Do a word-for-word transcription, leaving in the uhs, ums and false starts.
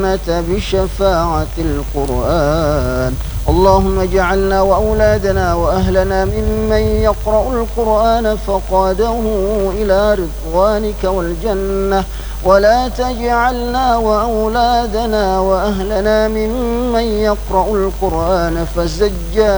الجنة بشفاعة القرآن. اللهم اجعلنا وأولادنا وأهلنا ممن يقرأ القرآن فقاده إلى رضوانك والجنة، ولا تجعلنا وأولادنا وأهلنا ممن يقرأ القرآن فزجا